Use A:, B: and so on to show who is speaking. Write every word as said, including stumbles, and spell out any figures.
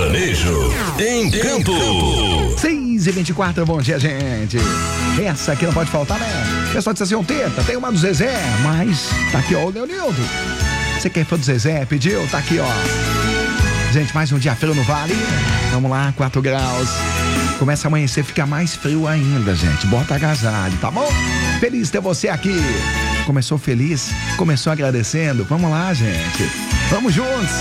A: Sertanejo em campo.
B: seis e vinte e quatro, bom dia, gente. Essa aqui não pode faltar, né? O pessoal disse assim, ô Teta, tem uma do Zezé, mas tá aqui, ó, o Leonildo. Você quer fã do Zezé? Pediu? Tá aqui, ó. Gente, mais um dia frio no Vale. Vamos lá, quatro graus. Começa a amanhecer, fica mais frio ainda, gente. Bota agasalho, tá bom? Feliz de ter você aqui. Começou feliz, começou agradecendo. Vamos lá, gente. Vamos juntos.